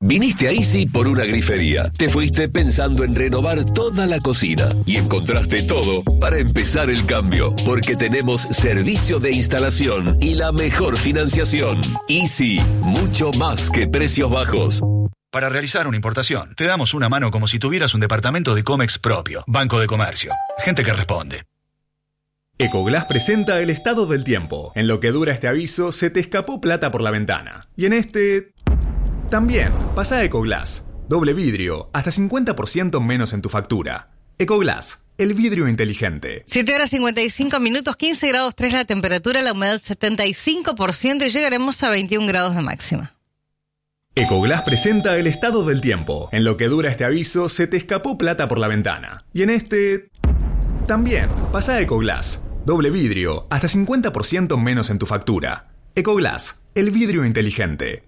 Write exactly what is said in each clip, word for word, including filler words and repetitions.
Viniste a Easy por una grifería. Te fuiste pensando en renovar toda la cocina y encontraste todo para empezar el cambio, porque tenemos servicio de instalación y la mejor financiación. Easy, mucho más que precios bajos. Para realizar una importación, te damos una mano como si tuvieras un departamento de Comex propio. Banco de Comercio. Gente que responde. Ecoglass presenta el estado del tiempo. En lo que dura este aviso, se te escapó plata por la ventana. Y en este... también, pasa a Ecoglass. Doble vidrio, hasta cincuenta por ciento menos en tu factura. Ecoglass, el vidrio inteligente. siete horas cincuenta y cinco minutos, quince grados tres la temperatura, la humedad setenta y cinco por ciento y llegaremos a veintiún grados de máxima. Ecoglass presenta el estado del tiempo. En lo que dura este aviso, se te escapó plata por la ventana. Y en este... también, pasa a Ecoglass. Doble vidrio, hasta cincuenta por ciento menos en tu factura. Ecoglass, el vidrio inteligente.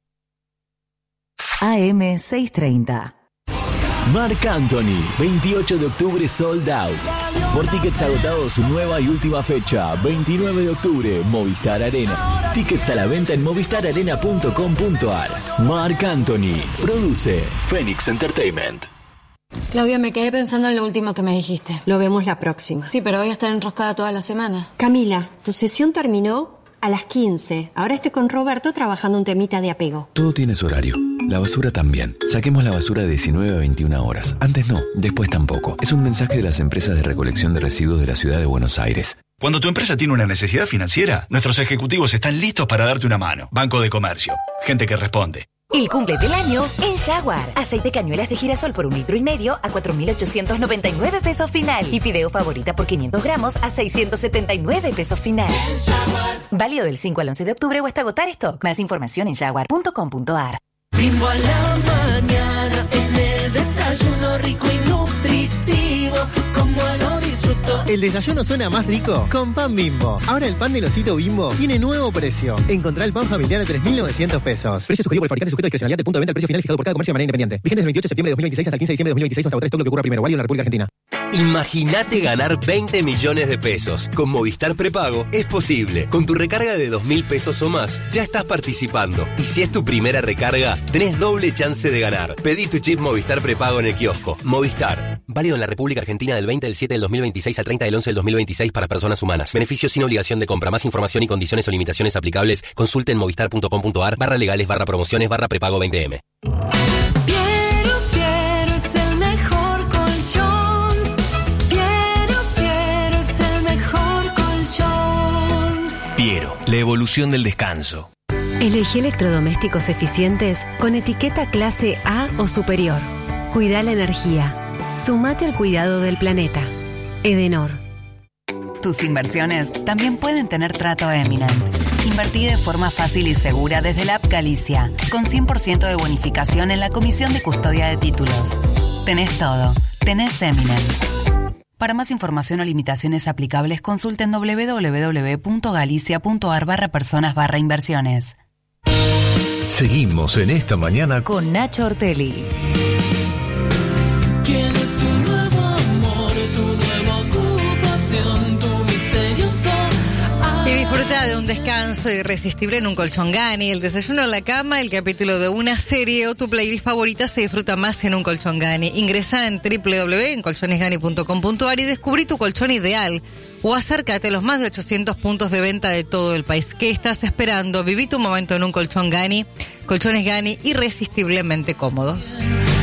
A M seiscientos treinta. Marc Anthony, veintiocho de octubre sold out. Por tickets agotados, su nueva y última fecha, veintinueve de octubre, Movistar Arena. Tickets a la venta en movistar arena punto com punto a r. Marc Anthony, produce Phoenix Entertainment. Claudia, me quedé pensando en lo último que me dijiste. Lo vemos la próxima. Sí, pero voy a estar enroscada toda la semana. Camila, tu sesión terminó a las quince. Ahora estoy con Roberto trabajando un temita de apego. Todo tiene su horario. La basura también. Saquemos la basura de diecinueve a veintiuna horas. Antes no, después tampoco. Es un mensaje de las empresas de recolección de residuos de la ciudad de Buenos Aires. Cuando tu empresa tiene una necesidad financiera, nuestros ejecutivos están listos para darte una mano. Banco de Comercio. Gente que responde. El cumple del año en Jaguar. Aceite cañuelas de girasol por un litro y medio a cuatro mil ochocientos noventa y nueve pesos final. Y fideo favorita por quinientos gramos a seiscientos setenta y nueve pesos final. Válido del cinco al once de octubre o hasta agotar stock. Más información en jaguar punto com punto a r. Bimbo a la mañana, en el desayuno rico y nutritivo, como lo disfruto. El desayuno suena más rico con pan Bimbo. Ahora el pan del osito Bimbo tiene nuevo precio. Encontrá el pan familiar a tres mil novecientos pesos. Precio sugerido por el fabricante, sujeto a discrecionalidad del punto de venta. El precio final fijado por cada comercio de manera independiente. Vigente del veintiocho de septiembre de dos mil veintiséis hasta el quince de diciembre de dos mil veintiséis hasta agotar stock, lo que ocurra primero. Válido en la República Argentina. Imagínate ganar veinte millones de pesos. Con Movistar Prepago es posible. Con tu recarga de dos mil pesos o más, ya estás participando. Y si es tu primera recarga, tenés doble chance de ganar. Pedí tu chip Movistar Prepago en el kiosco. Movistar. Válido en la República Argentina del veinte del siete del dos mil veintiséis al treinta del once del dos mil veintiséis para personas humanas. Beneficios sin obligación de compra. Más información y condiciones o limitaciones aplicables, consulte en movistar punto com punto a r barra legales barra promociones barra prepago veinte eme. Piero, la evolución del descanso. Elegí electrodomésticos eficientes con etiqueta clase A o superior. Cuida la energía. Sumate al cuidado del planeta. Edenor. Tus inversiones también pueden tener trato Eminent. Invertí de forma fácil y segura desde la app Galicia, con cien por ciento de bonificación en la comisión de custodia de títulos. Tenés todo. Tenés Eminent. Para más información o limitaciones aplicables, consulten doble u doble u doble u punto galicia punto a r barra personas barra inversiones. Seguimos en esta mañana con Nacho Ortelli. ¿Quién es tu nuevo amor, tu nueva ocupación, tu misterioso amor? Y disfruta de un descanso irresistible en un colchón Gani. El desayuno en la cama, el capítulo de una serie o tu playlist favorita se disfruta más en un colchón Gani. Ingresa en doble u doble u doble u punto colchones gani punto com punto a r y descubrí tu colchón ideal. O acércate a los más de ochocientos puntos de venta de todo el país. ¿Qué estás esperando? Viví tu momento en un colchón Gani. Colchones Gani, irresistiblemente cómodos.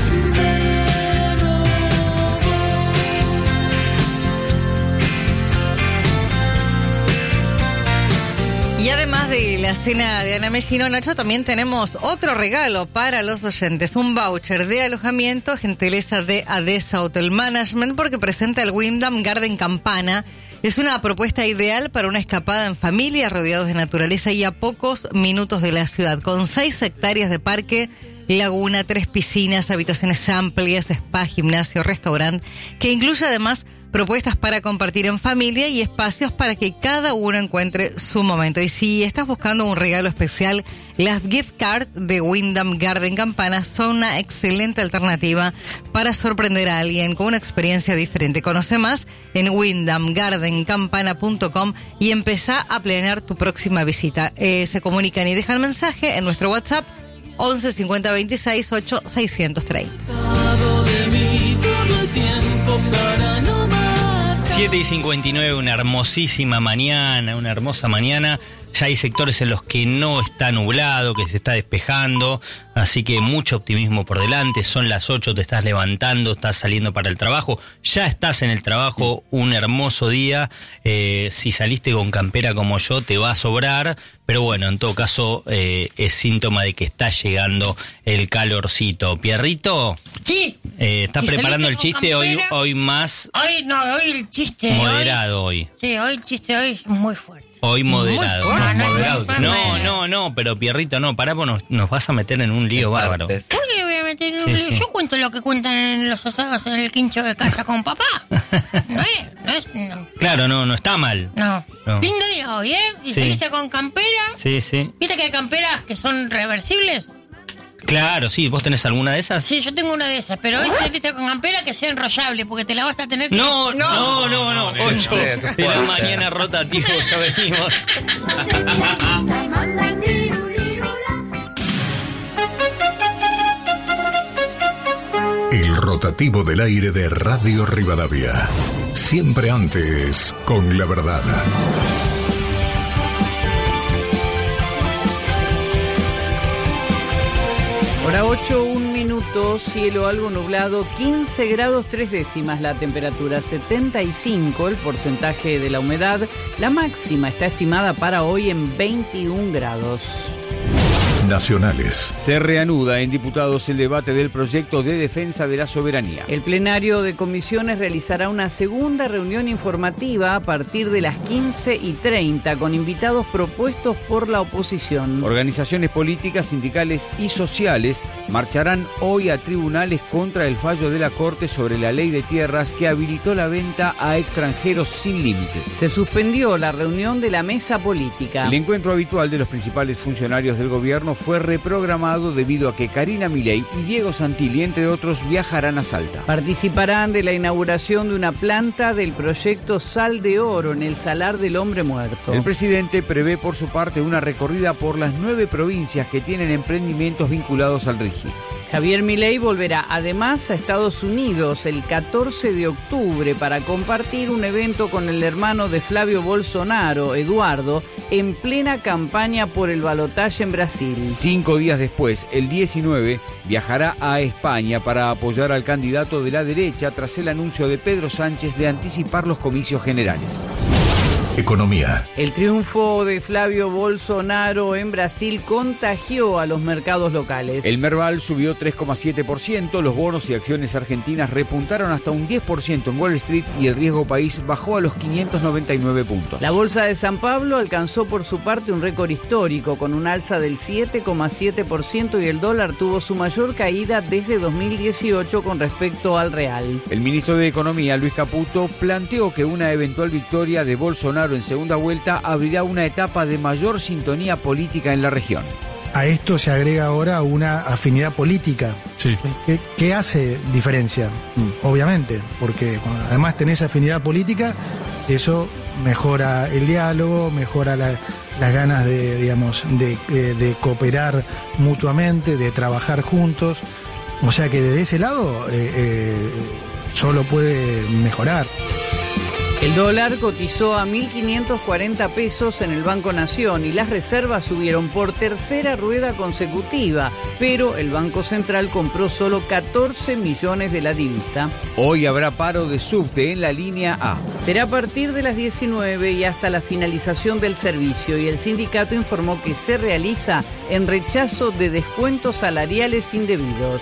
Y además de la cena de Ana Mellino, Nacho, también tenemos otro regalo para los oyentes. Un voucher de alojamiento, gentileza de Adesa Hotel Management, porque presenta el Wyndham Garden Campana. Es una propuesta ideal para una escapada en familia, rodeados de naturaleza y a pocos minutos de la ciudad. Con seis hectáreas de parque, laguna, tres piscinas, habitaciones amplias, spa, gimnasio, restaurante, que incluye además propuestas para compartir en familia y espacios para que cada uno encuentre su momento. Y si estás buscando un regalo especial, las gift cards de Wyndham Garden Campana son una excelente alternativa para sorprender a alguien con una experiencia diferente. Conoce más en wyndham garden campana punto com y empezá a planear tu próxima visita. Eh, se comunican y dejan mensaje en nuestro WhatsApp once cincuenta veintiséis ocho seiscientos treinta. siete y cincuenta y nueve, una hermosísima mañana, una hermosa mañana. Ya hay sectores en los que no está nublado, que se está despejando, así que mucho optimismo por delante. Son las ocho, te estás levantando, estás saliendo para el trabajo, ya estás en el trabajo, un hermoso día. Eh, si saliste con campera como yo, te va a sobrar, pero bueno, en todo caso eh, es síntoma de que está llegando el calorcito. Pierrito, sí. Eh, ¿estás preparando el chiste hoy, hoy más Hoy no, hoy el chiste moderado hoy? hoy? Sí, hoy el chiste hoy es muy fuerte. Hoy moderado. Muy fuerte. No, moderado. no, no, no, no, pero Pierrito, no, pará, pues nos, nos vas a meter en un lío bárbaro. ¿Por qué voy a meter en un Sí, lío? sí. Yo cuento lo que cuentan en los asados en el quincho de casa con papá. No es, no es, no. Claro, no, no está mal. No. No. Lindo día hoy, ¿eh? Y Sí. saliste con campera. Sí, sí. ¿Viste que hay camperas que son reversibles? Claro, sí, ¿vos tenés alguna de esas? Sí, yo tengo una de esas, pero hoy saliste con campera que sea enrollable, porque te la vas a tener que... No, no, no, no, ocho de la mañana rotativo, ya venimos. El rotativo del aire de Radio Rivadavia. Siempre antes, con la verdad. Hora ocho, un minuto, cielo algo nublado, quince grados tres décimas la temperatura, setenta y cinco el porcentaje de la humedad. La máxima está estimada para hoy en veintiún grados. Nacionales. Se reanuda en diputados el debate del proyecto de defensa de la soberanía. El plenario de comisiones realizará una segunda reunión informativa a partir de las quince y treinta con invitados propuestos por la oposición. Organizaciones políticas, sindicales y sociales marcharán hoy a tribunales contra el fallo de la Corte sobre la ley de tierras que habilitó la venta a extranjeros sin límite. Se suspendió la reunión de la mesa política. El encuentro habitual de los principales funcionarios del gobierno fue reprogramado debido a que Karina Milei y Diego Santilli, entre otros, viajarán a Salta. Participarán de la inauguración de una planta del proyecto Sal de Oro en el Salar del Hombre Muerto. El presidente prevé por su parte una recorrida por las nueve provincias que tienen emprendimientos vinculados al RIGI. Javier Milei volverá además a Estados Unidos el catorce de octubre para compartir un evento con el hermano de Flavio Bolsonaro, Eduardo, en plena campaña por el balotaje en Brasil. Cinco días después, el diecinueve, viajará a España para apoyar al candidato de la derecha tras el anuncio de Pedro Sánchez de anticipar los comicios generales. Economía. El triunfo de Flavio Bolsonaro en Brasil contagió a los mercados locales. El Merval subió tres coma siete por ciento, los bonos y acciones argentinas repuntaron hasta un diez por ciento en Wall Street y el riesgo país bajó a los quinientos noventa y nueve puntos. La bolsa de San Pablo alcanzó por su parte un récord histórico con un alza del siete coma siete por ciento y el dólar tuvo su mayor caída desde dos mil dieciocho con respecto al real. El ministro de Economía, Luis Caputo, planteó que una eventual victoria de Bolsonaro en segunda vuelta abrirá una etapa de mayor sintonía política en la región. A esto se agrega ahora una afinidad política. Sí. ¿Qué, qué hace diferencia? Mm. Obviamente, porque cuando además tenés afinidad política, eso mejora el diálogo, mejora la, las ganas de, digamos, de, de cooperar mutuamente, de trabajar juntos. O sea que desde ese lado eh, eh, solo puede mejorar. El dólar cotizó a mil quinientos cuarenta pesos en el Banco Nación y las reservas subieron por tercera rueda consecutiva, pero el Banco Central compró solo catorce millones de la divisa. Hoy habrá paro de subte en la línea A. Será a partir de las diecinueve y hasta la finalización del servicio, y el sindicato informó que se realiza en rechazo de descuentos salariales indebidos.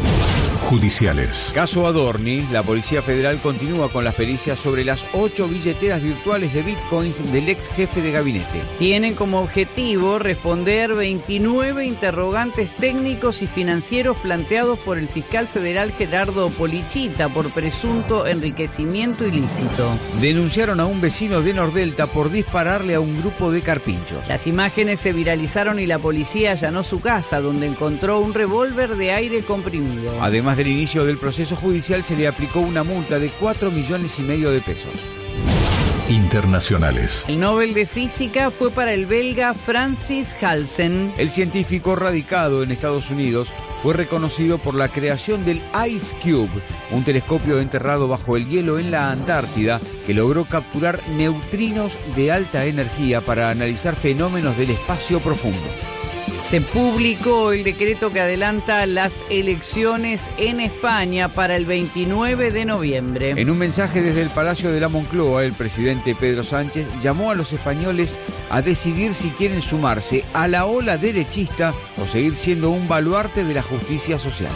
Judiciales. Caso Adorni, la Policía Federal continúa con las pericias sobre las ocho billeteras virtuales de bitcoins del ex jefe de gabinete. Tienen como objetivo responder veintinueve interrogantes técnicos y financieros planteados por el fiscal federal Gerardo Polichita por presunto enriquecimiento ilícito. Denunciaron a un vecino de Nordelta por dispararle a un grupo de carpinchos. Las imágenes se viralizaron y la policía allanó su casa, donde encontró un revólver de aire comprimido. Además del inicio del proceso judicial, se le aplicó una multa de cuatro millones y medio de pesos. Internacionales. El Nobel de Física fue para el belga Francis Halsen. El científico radicado en Estados Unidos fue reconocido por la creación del Ice Cube, un telescopio enterrado bajo el hielo en la Antártida que logró capturar neutrinos de alta energía para analizar fenómenos del espacio profundo. Se publicó el decreto que adelanta las elecciones en España para el veintinueve de noviembre. En un mensaje desde el Palacio de la Moncloa, el presidente Pedro Sánchez llamó a los españoles a decidir si quieren sumarse a la ola derechista o seguir siendo un baluarte de la justicia social.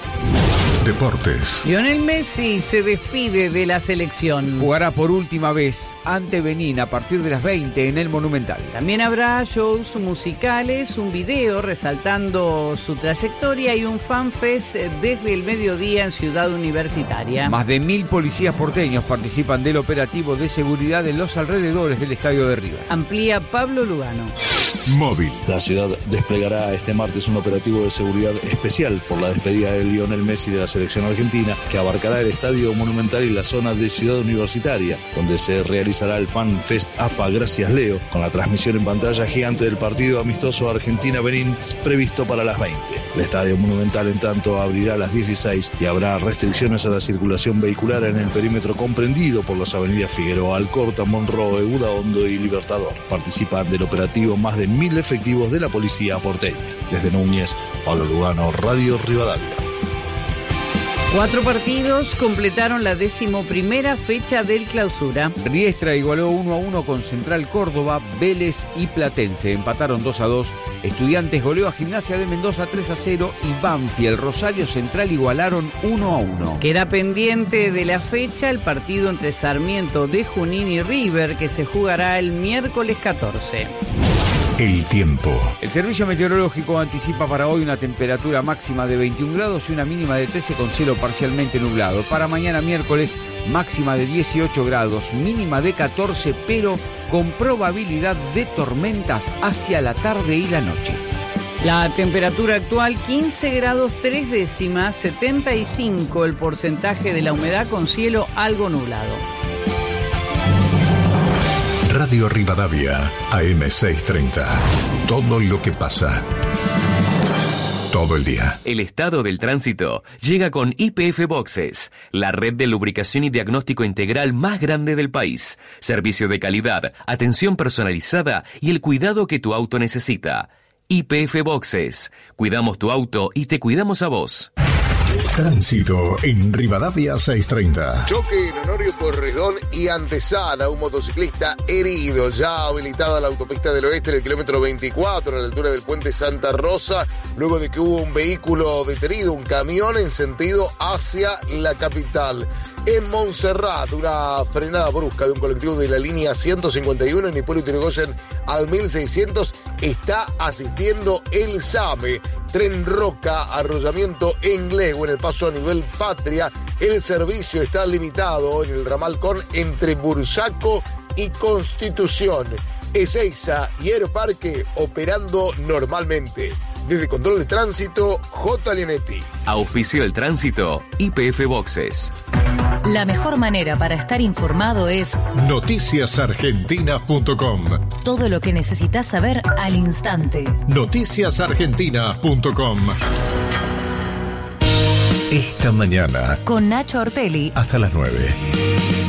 Deportes. Lionel Messi se despide de la selección. Jugará por última vez ante Benín a partir de las veinte en el Monumental. También habrá shows musicales, un video resaltando su trayectoria y un fanfest desde el mediodía en Ciudad Universitaria. Más de mil policías porteños participan del operativo de seguridad en los alrededores del Estadio de River. Amplía Pablo Lugano. Móvil. La ciudad desplegará este martes un operativo de seguridad especial por la despedida de Lionel Messi de la selección argentina, que abarcará el Estadio Monumental y la zona de Ciudad Universitaria, donde se realizará el Fan Fest A F A Gracias Leo, con la transmisión en pantalla gigante del partido amistoso Argentina-Benín previsto para las veinte. El Estadio Monumental, en tanto, abrirá a las dieciséis y habrá restricciones a la circulación vehicular en el perímetro comprendido por las avenidas Figueroa, Alcorta, Monroe, Udaondo y Libertador. Participan del operativo más de mil efectivos de la policía porteña. Desde Núñez, Pablo Lugano, Radio Rivadavia. Cuatro partidos completaron la decimoprimera fecha del Clausura. Riestra igualó uno a uno con Central Córdoba, Vélez y Platense. Empataron dos a dos. Estudiantes goleó a Gimnasia de Mendoza tres a cero y Banfield, Rosario Central igualaron uno a uno. Queda pendiente de la fecha el partido entre Sarmiento de Junín y River, que se jugará el miércoles catorce. El tiempo. El Servicio Meteorológico anticipa para hoy una temperatura máxima de veintiún grados y una mínima de trece con cielo parcialmente nublado. Para mañana miércoles, máxima de dieciocho grados, mínima de catorce, pero con probabilidad de tormentas hacia la tarde y la noche. La temperatura actual quince grados tres décimas, setenta y cinco el porcentaje de la humedad con cielo algo nublado. Radio Rivadavia, A M seiscientos treinta. Todo lo que pasa. Todo el día. El estado del tránsito llega con Y P F Boxes, la red de lubricación y diagnóstico integral más grande del país. Servicio de calidad, atención personalizada y el cuidado que tu auto necesita. Y P F Boxes. Cuidamos tu auto y te cuidamos a vos. Tránsito en Rivadavia seiscientos treinta. Choque en Honorio Pueyrredón y Antesana, un motociclista herido. Ya habilitada la autopista del oeste en el kilómetro veinticuatro, a la altura del puente Santa Rosa, luego de que hubo un vehículo detenido, un camión en sentido hacia la capital. En Montserrat, una frenada brusca de un colectivo de la línea ciento cincuenta y uno en Hipólito Yrigoyen al mil seiscientos, está asistiendo el SAME. Tren Roca, arrollamiento en Glegua, en el paso a nivel Patria. El servicio está limitado en el ramal con entre Bursaco y Constitución. Ezeiza y Aeroparque operando normalmente. Desde Control de Tránsito, J. Lienetti. Auspicio el tránsito, Y P F Boxes. La mejor manera para estar informado es noticias argentinas punto com. Todo lo que necesitas saber al instante. noticias argentinas punto com. Esta mañana con Nacho Ortelli hasta las nueve.